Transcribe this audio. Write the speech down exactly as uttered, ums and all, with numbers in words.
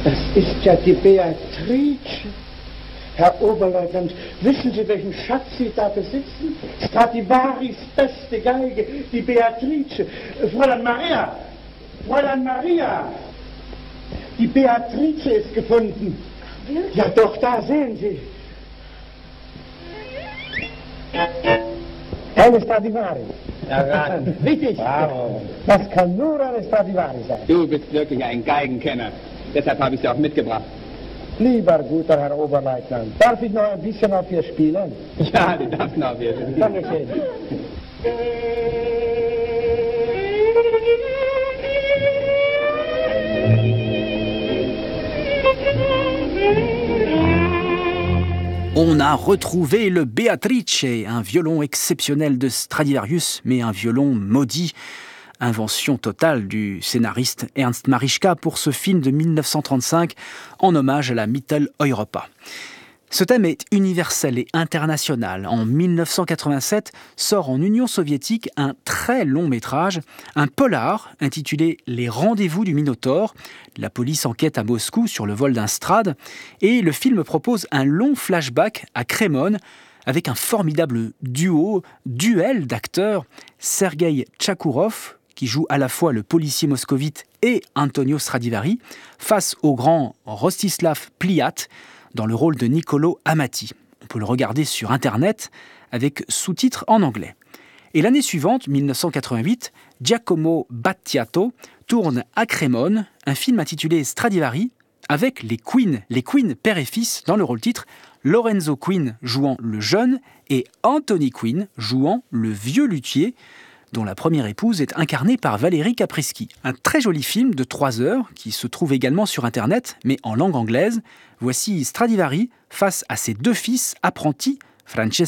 Das ist ja die Beatrice. Herr Oberleutnant, wissen Sie, welchen Schatz Sie da besitzen? Stradivaris beste Geige, die Beatrice. Fräulein Maria, Fräulein Maria, die Beatrice ist gefunden. Wirklich? Ja doch, da sehen Sie. Eine Stradivari. Erraten. Richtig. Bravo. Das kann nur eine Stradivari sein. Du bist wirklich ein Geigenkenner. Deshalb habe ich sie auch mitgebracht. Lieber guter Herr Oberleutnant, darf ich noch ein bisschen auf ihr spielen? Ja, du darfst noch wieder. Dankeschön. On a retrouvé le Beatrice, un violon exceptionnel de Stradivarius, mais un violon maudit. Invention totale du scénariste Ernst Marischka pour ce film de dix-neuf cent trente-cinq en hommage à la Mitteleuropa. Ce thème est universel et international. En dix-neuf cent quatre-vingt-sept sort en Union soviétique un très long métrage, un polar intitulé « Les rendez-vous du Minotaure ». La police enquête à Moscou sur le vol d'un Strad et le film propose un long flashback à Crémone avec un formidable duo, duel d'acteurs, Sergueï Tchakourov, qui joue à la fois le policier moscovite et Antonio Stradivari, face au grand Rostislav Pliat, dans le rôle de Niccolo Amati. On peut le regarder sur Internet avec sous-titres en anglais. Et l'année suivante, dix-neuf cent quatre-vingt-huit, Giacomo Battiato tourne à Crémone un film intitulé Stradivari avec les Queen, les Queen père et fils dans le rôle-titre, Lorenzo Queen jouant le jeune et Anthony Queen jouant le vieux luthier, dont la première épouse est incarnée par Valérie Caprisky. Un très joli film de trois heures qui se trouve également sur Internet, mais en langue anglaise. Voici Stradivari face à ses deux fils apprentis, Francesco